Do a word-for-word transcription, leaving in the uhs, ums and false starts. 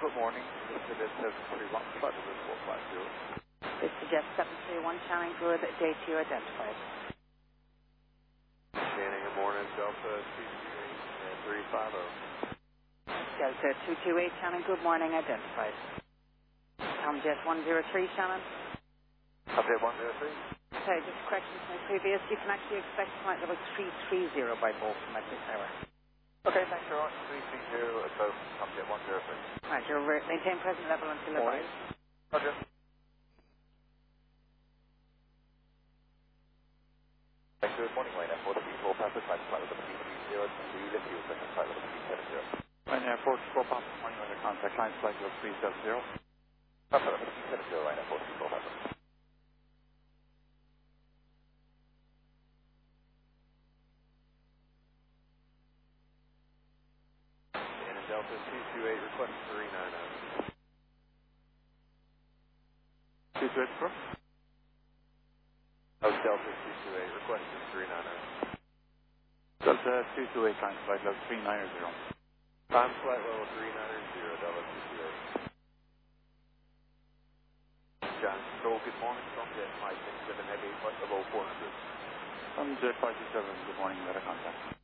good morning. This is seven three one, flight level four five zero. This is Jet seven three one, Shannon Good, date you identified. Shannon, good morning, Delta two two eight three five zero. Delta two two eight, Shannon, good morning, identified. Tom Jet one zero three, Shannon. Update one zero three. Sorry, just a correction to my previous. You can actually expect flight level three three zero by Bolton at this hour. Okay, thanks very much. three three zero at both, Update one zero three. Right, you'll re- maintain present level until Morning. arrival. Roger. Good morning, Wayne Air four four, Papa, flight level three three zero, three lift you, second flight level three seven zero. Wayne Air four four, Papa, morning, weather contact line, flight level three seven zero. Papa, level three seven zero, Wayne Air four four, Papa. And Delta two two eight, request three nine zero. two two eight, bro? Oh, Delta two two eight, request three nine zero. Delta two two eight, line, flight level three nine zero. Time flight level three nine zero, Delta two two eight. John Stroll, good morning, from Jet five six seven Heavy, flight level four hundred. From Jet five six seven, good morning, weather contact.